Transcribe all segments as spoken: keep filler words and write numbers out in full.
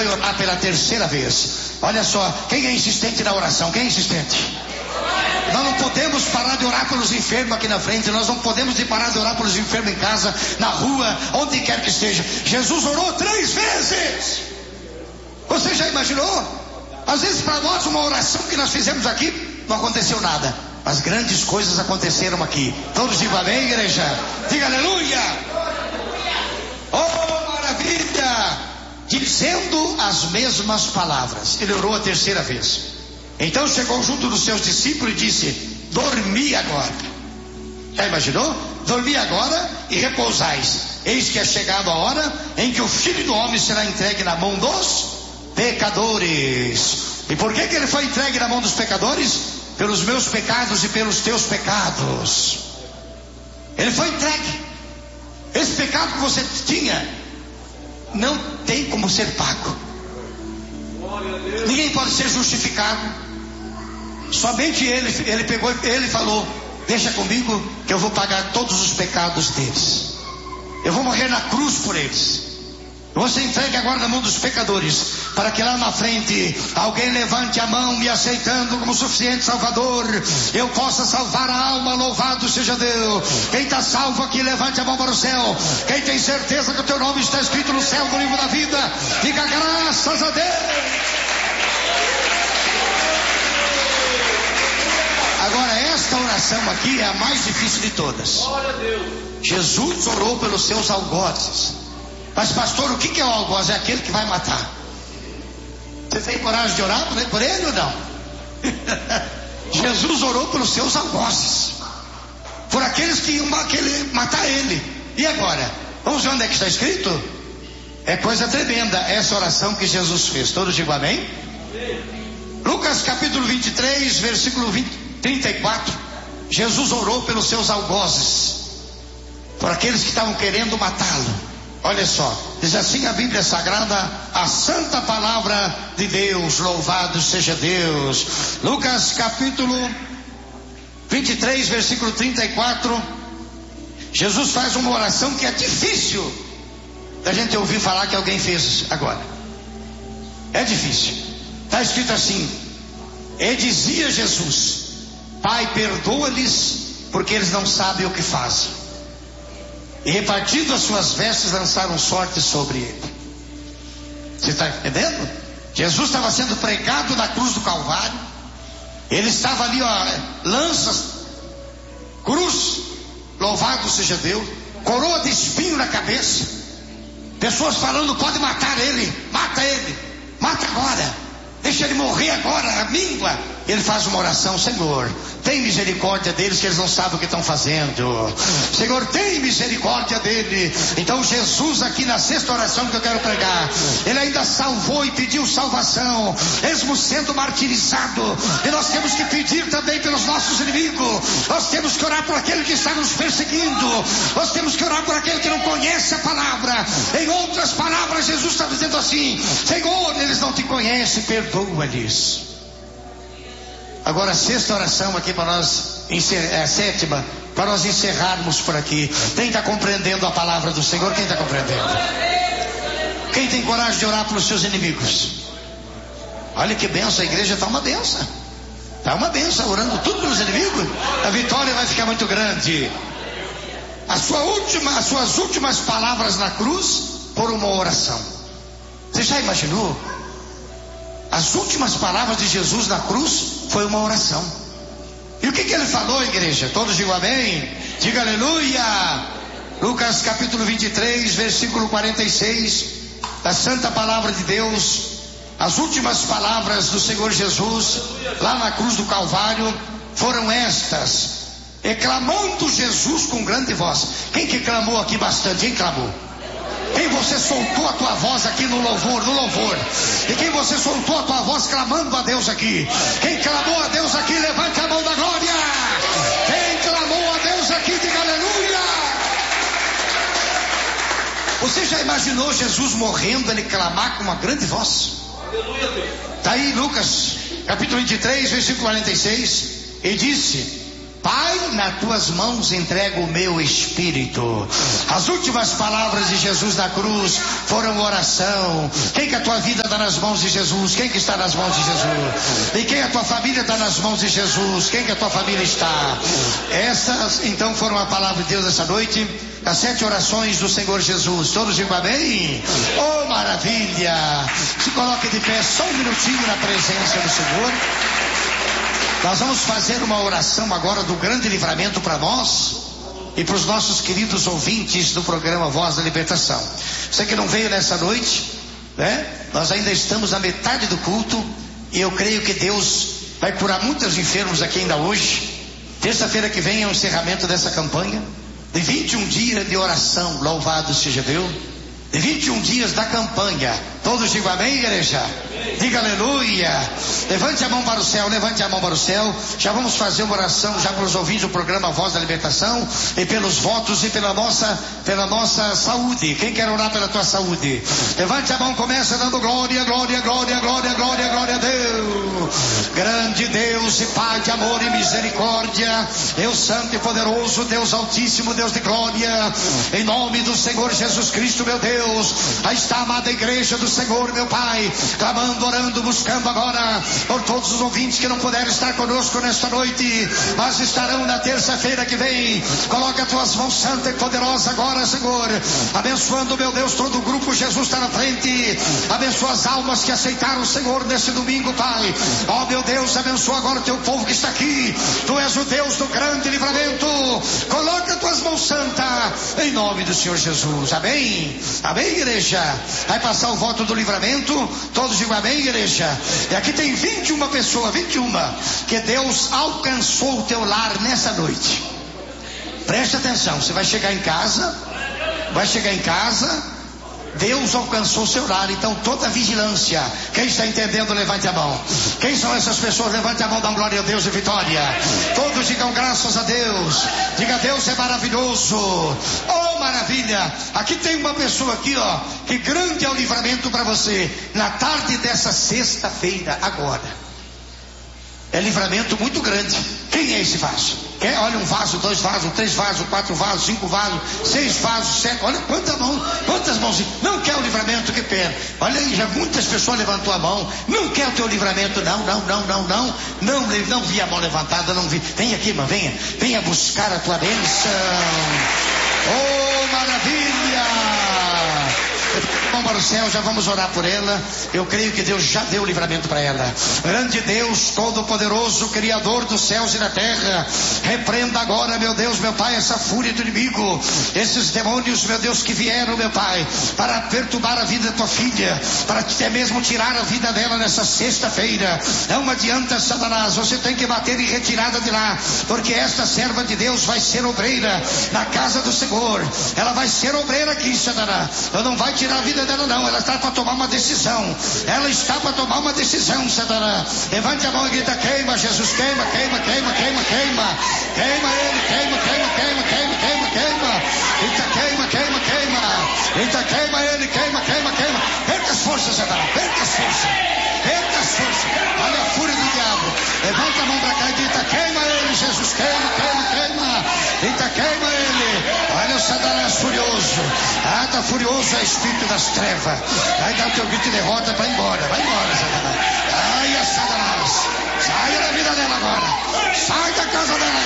foi orar pela terceira vez. Olha só, quem é insistente na oração? Quem é insistente? Nós não podemos parar de orar pelos enfermos aqui na frente. Nós não podemos de parar de orar pelos enfermos em casa, na rua, onde quer que esteja. Jesus orou três vezes. Você já imaginou? Às vezes para nós uma oração que nós fizemos aqui não aconteceu nada, mas grandes coisas aconteceram aqui. Todos digam amém, igreja. Diga aleluia. Oh, maravilha. Dizendo as mesmas palavras. Ele orou a terceira vez. Então chegou junto dos seus discípulos e disse: dormi agora. Já imaginou? Dormi agora e repousais. Eis que é chegada a hora em que o Filho do Homem será entregue na mão dos pecadores. E por que que ele foi entregue na mão dos pecadores? Pelos meus pecados e pelos teus pecados. Ele foi entregue. Esse pecado que você tinha não tem como ser pago. Ninguém pode ser justificado. Somente ele, ele pegou, ele falou: deixa comigo que eu vou pagar todos os pecados deles. Eu vou morrer na cruz por eles. Você entregue agora na mão dos pecadores, para que lá na frente alguém levante a mão me aceitando como suficiente Salvador. Eu possa salvar a alma, louvado seja Deus. Quem está salvo aqui, levante a mão para o céu. Quem tem certeza que o teu nome está escrito no céu, no livro da vida, diga graças a Deus. Agora esta oração aqui é a mais difícil de todas. Jesus orou pelos seus algozes. Mas pastor, o que é o algoz? É aquele que vai matar. Você tem coragem de orar por ele ou não? Jesus orou pelos seus algozes, por aqueles que iam matar ele. E agora? Vamos ver onde é que está escrito? É coisa tremenda essa oração que Jesus fez. Todos digam amém? Lucas capítulo vinte e três, versículo vinte, trinta e quatro. Jesus orou pelos seus algozes, por aqueles que estavam querendo matá-lo. Olha só, diz assim a Bíblia Sagrada, a santa palavra de Deus, louvado seja Deus. Lucas capítulo vinte e três, versículo trinta e quatro. Jesus faz uma oração que é difícil da gente ouvir falar que alguém fez agora. É difícil. Está escrito assim: e dizia Jesus: Pai, perdoa-lhes, porque eles não sabem o que fazem. E repartindo as suas vestes, lançaram sorte sobre ele. Você está entendendo? Jesus estava sendo pregado na cruz do Calvário. Ele estava ali, ó, lanças, cruz, louvado seja Deus, coroa de espinho na cabeça. Pessoas falando: pode matar ele, mata ele, mata agora, deixa ele morrer agora, a míngua. Ele faz uma oração: Senhor, tem misericórdia deles, que eles não sabem o que estão fazendo. Senhor, tem misericórdia dele. Então Jesus, aqui na sexta oração que eu quero pregar, ele ainda salvou e pediu salvação, mesmo sendo martirizado. E nós temos que pedir também pelos nossos inimigos. Nós temos que orar por aquele que está nos perseguindo. Nós temos que orar por aquele que não conhece a palavra. Em outras palavras, Jesus está dizendo assim: Senhor, eles não te conhecem, perdoa-lhes. Agora a sexta oração aqui para nós, é a sétima, para nós encerrarmos por aqui. Quem está compreendendo a palavra do Senhor? Quem está compreendendo? Quem tem coragem de orar pelos seus inimigos? Olha que benção, a igreja está uma benção. Está uma benção, orando tudo pelos inimigos. A vitória vai ficar muito grande. A sua última, as suas últimas palavras na cruz foram uma oração. Você já imaginou? As últimas palavras de Jesus na cruz foi uma oração. E o que que ele falou, igreja? Todos digam amém? Diga aleluia. Lucas capítulo vinte e três, versículo quarenta e seis, da santa palavra de Deus. As últimas palavras do Senhor Jesus lá na cruz do Calvário foram estas, exclamando Jesus com grande voz. Quem que clamou aqui bastante? Quem clamou? Quem você soltou a tua voz aqui no louvor, no louvor? E quem você soltou a tua voz clamando a Deus aqui? Quem clamou a Deus aqui, levante a mão da glória. Quem clamou a Deus aqui, diga aleluia. Você já imaginou Jesus morrendo, ele clamar com uma grande voz? Está aí Lucas capítulo vinte e três, versículo quarenta e seis. E disse: Pai, nas tuas mãos entrego o meu espírito. As últimas palavras de Jesus na cruz foram oração. Quem que a tua vida está nas mãos de Jesus? Quem que está nas mãos de Jesus? E quem a tua família está nas mãos de Jesus? Quem que a tua família está? Essas então foram a palavra de Deus essa noite. As sete orações do Senhor Jesus. Todos digam amém? Oh, maravilha! Se coloque de pé só um minutinho na presença do Senhor. Nós vamos fazer uma oração agora do grande livramento para nós e para os nossos queridos ouvintes do programa Voz da Libertação. Você que não veio nessa noite, né? Nós ainda estamos na metade do culto e eu creio que Deus vai curar muitos enfermos aqui ainda hoje. Terça-feira que vem é o encerramento dessa campanha de vinte e um dias de oração. Louvado seja Deus. De vinte e um dias da campanha. Todos digam amém, igreja? Diga aleluia. Levante a mão para o céu, levante a mão para o céu. Já vamos fazer uma oração já para os ouvintes do programa Voz da Libertação e pelos votos e pela nossa, pela nossa saúde. Quem quer orar pela tua saúde? Levante a mão, começa dando glória, glória, glória, glória, glória, glória a Deus. Grande Deus e Pai de amor e misericórdia, Deus santo e poderoso, Deus altíssimo, Deus de glória, em nome do Senhor Jesus Cristo, meu Deus, aí está a amada igreja do Senhor, meu Pai, clamando, orando, buscando agora por todos os ouvintes que não puderam estar conosco nesta noite, mas estarão na terça-feira que vem. Coloca as tuas mãos santa e poderosa agora, Senhor, abençoando, meu Deus, todo o grupo. Jesus está na frente. Abençoa as almas que aceitaram o Senhor nesse domingo, Pai. Ó oh, meu Deus, abençoa agora o teu povo que está aqui. Tu és o Deus do grande livramento. Coloca as tuas mãos santa em nome do Senhor Jesus. Amém? Amém, igreja? Vai passar o voto do livramento. Todos digam amém, igreja? E aqui tem vinte e uma pessoas, vinte e uma, que Deus alcançou o teu lar nessa noite. Preste atenção, você vai chegar em casa, vai chegar em casa, Deus alcançou o seu lar, então toda vigilância. Quem está entendendo, levante a mão. Quem são essas pessoas? Levante a mão, dá glória a Deus e vitória. Todos digam graças a Deus. Diga, Deus é maravilhoso. Oh, maravilha. Aqui tem uma pessoa aqui, ó, que grande é o livramento para você. Na tarde dessa sexta-feira, agora. É livramento muito grande. Quem é esse vaso? Quer? Olha, um vaso, dois vasos, três vasos, quatro vasos, cinco vasos, seis vasos, sete. Olha quanta mão, quantas mãos. Não quer o livramento, que pena. Olha aí, já muitas pessoas levantou a mão. Não quer o teu livramento, não, não, não, não, não. Não, não vi a mão levantada, não vi. Vem aqui, irmã, venha. Venha buscar a tua bênção. Oh, maravilha! Vamos para o céu, já vamos orar por ela. Eu creio que Deus já deu livramento para ela. Grande Deus, todo-poderoso, Criador dos céus e da terra, repreenda agora, meu Deus, meu Pai, essa fúria do inimigo, esses demônios, meu Deus, que vieram, meu Pai, para perturbar a vida da tua filha, para até mesmo tirar a vida dela nessa sexta-feira. Não adianta, Satanás, você tem que bater em retirada de lá, porque esta serva de Deus vai ser obreira na casa do Senhor. Ela vai ser obreira aqui, Satanás. Ela não vai tirar a vida dela, não. Ela está para tomar uma decisão. Ela está para tomar uma decisão, Satanás. Levante a mão e grita: queima, Jesus, queima, queima, queima, queima, queima. Queima ele, queima, queima, queima, queima, queima, queima. Eita, queima, queima, queima. Eita, queima ele, queima, queima, queima. Perca as forças, Satanás. Perca as forças. Perca as forças. Olha a fúria do diabo. Levanta a mão para cá e grita: queima ele, Jesus, queima, queima, queima. Eita, queima ele. Olha o Satanás furioso. Ah, tá furioso, é espírito das trevas. Vai dar o teu grito de derrota para ir embora. Vai embora, Satanás. Ai, a Satanás. Saia da vida dela agora. Sai da casa dela.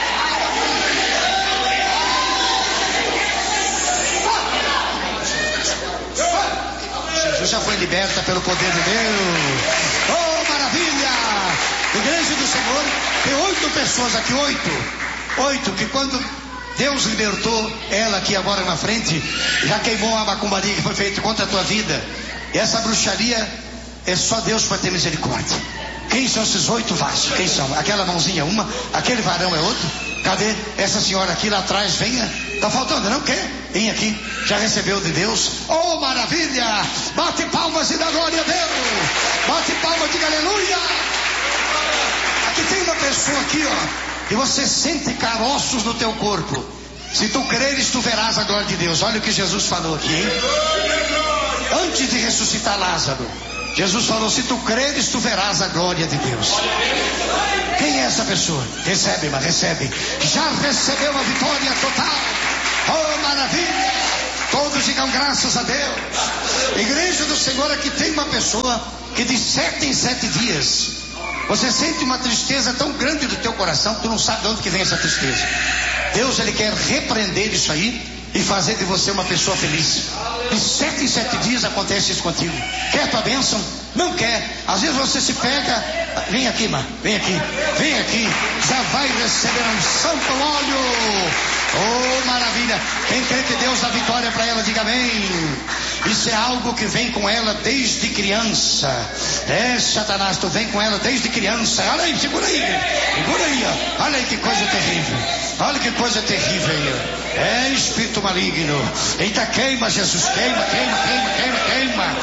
Jesus já foi liberta pelo poder de Deus. Oh, maravilha! Igreja do Senhor, tem oito pessoas aqui, oito. Oito, que quando Deus libertou ela aqui agora na frente, já queimou a macumbaria que foi feita contra a tua vida. E essa bruxaria é só Deus para ter misericórdia. Quem são esses oito vasos? Quem são? Aquela mãozinha é uma, aquele varão é outro. Cadê essa senhora aqui lá atrás? Venha. Tá faltando, não quer? Vem aqui. Já recebeu de Deus? Oh, maravilha! Bate palmas e dá glória a Deus. Bate palmas e diga aleluia. Aqui tem uma pessoa aqui, ó, e você sente caroços no teu corpo. Se tu creres, tu verás a glória de Deus. Olha o que Jesus falou aqui, hein? Antes de ressuscitar Lázaro, Jesus falou: se tu creres, tu verás a glória de Deus. Quem é essa pessoa? Recebe, mas recebe. Já recebeu a vitória total. Oh, maravilha! Todos digam graças a Deus. Igreja do Senhor, aqui tem uma pessoa que de sete em sete dias você sente uma tristeza tão grande do teu coração que tu não sabe de onde que vem essa tristeza. Deus, Ele quer repreender isso aí e fazer de você uma pessoa feliz. De sete em sete dias acontece isso contigo. Quer tua bênção? Não quer. Às vezes você se pega. Vem aqui, irmã, vem aqui, vem aqui. Já vai receber um santo óleo. Oh, maravilha. Quem crê que Deus dá vitória para ela, diga amém. Isso é algo que vem com ela desde criança. É, Satanás, tu vem com ela desde criança. Olha aí, segura aí, segura aí, ó. Olha aí que coisa terrível. Olha que coisa terrível aí. É espírito maligno. Eita, queima, Jesus, queima, queima, queima, queima, queima.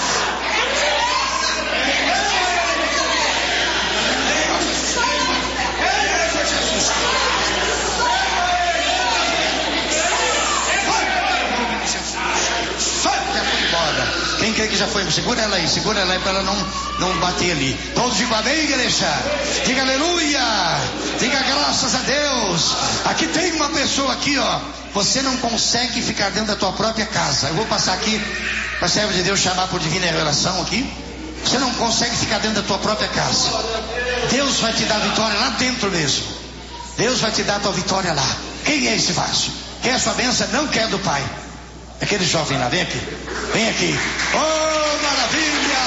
Quem crê que já foi? Segura ela aí, segura ela aí para ela não, não bater ali. Todos digam amém, igreja. Diga aleluia. Diga graças a Deus. Aqui tem uma pessoa aqui, ó. Você não consegue ficar dentro da tua própria casa. Eu vou passar aqui para a serva de Deus chamar por divina revelação aqui. Você não consegue ficar dentro da tua própria casa. Deus vai te dar vitória lá dentro mesmo. Deus vai te dar a tua vitória lá. Quem é esse vaso? Quer a sua bênção? Não quer do Pai. Aquele jovem lá, vem aqui. Vem aqui. Oh, maravilha!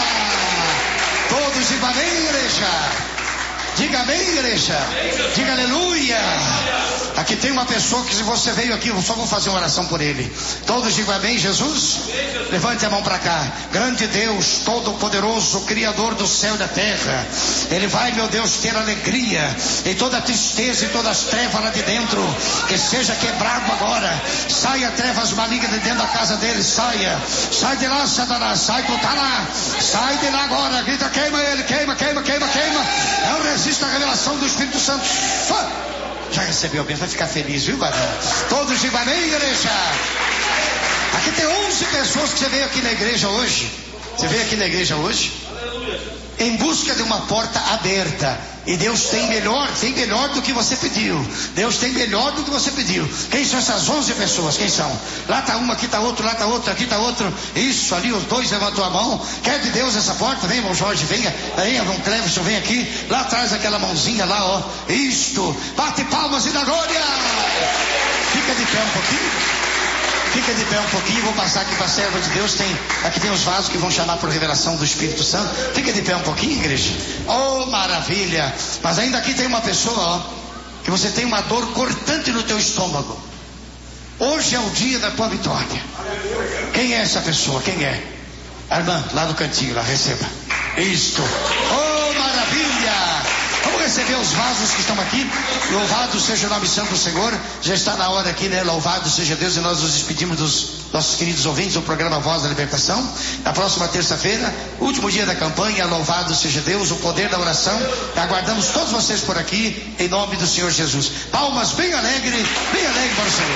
Todos digam amém, igreja. Diga amém, igreja. Diga aleluia. Aqui tem uma pessoa que, se você veio aqui, eu só vou fazer uma oração por ele. Todos digam amém, Jesus. Levante a mão para cá. Grande Deus, todo-poderoso, Criador do céu e da terra. Ele vai, meu Deus, ter alegria em toda a tristeza e todas as trevas lá de dentro. Que seja quebrado agora. Saia trevas malignas de dentro da casa dele. Saia. Sai de lá, Satanás. Sai, tu tá lá. Sai de lá agora. Grita, queima ele. Queima, queima, queima, queima. Não resista à revelação do Espírito Santo. Já recebeu bem, vai ficar feliz, viu, varão? Todos digam amém, igreja. Aqui tem onze pessoas que você veio aqui na igreja hoje. Você veio aqui na igreja hoje em busca de uma porta aberta. E Deus tem melhor, tem melhor do que você pediu. Deus tem melhor do que você pediu. Quem são essas onze pessoas? Quem são? Lá está uma, aqui está outro, lá está outro, aqui está outro. Isso, ali os dois levantou a mão. Quer de Deus essa porta? Vem, irmão Jorge, venha. Aí, irmão Cleverson, vem aqui. Lá atrás aquela mãozinha lá, ó. Isto. Bate palmas e dá glória. Fica de pé um pouquinho. Fica de pé um pouquinho, vou passar aqui para a serva de Deus. Tem, aqui tem os vasos que vão chamar por revelação do Espírito Santo. Fica de pé um pouquinho, igreja. Oh, maravilha. Mas ainda aqui tem uma pessoa, ó, que você tem uma dor cortante no teu estômago. Hoje é o dia da tua vitória. Quem é essa pessoa? Quem é? A irmã, lá no cantinho, lá, receba. Isto. Oh, maravilha. Vamos receber os vasos que estão aqui. Louvado seja o nome santo do Senhor. Já está na hora aqui, né? Louvado seja Deus. E nós nos despedimos dos nossos queridos ouvintes do programa Voz da Libertação. Na próxima terça-feira, último dia da campanha. Louvado seja Deus, o poder da oração. Aguardamos todos vocês por aqui, em nome do Senhor Jesus. Palmas bem alegre, bem alegre para o Senhor.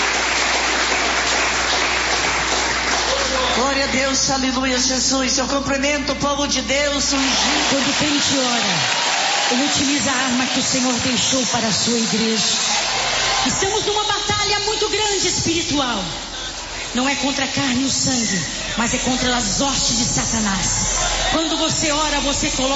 Glória a Deus, aleluia, Jesus. Eu cumprimento o povo de Deus ungido. Quando o crente ora, ele utiliza a arma que o Senhor deixou para a sua igreja. Estamos numa batalha muito grande espiritual. Não é contra a carne e o sangue, mas é contra as hostes de Satanás. Quando você ora, você coloca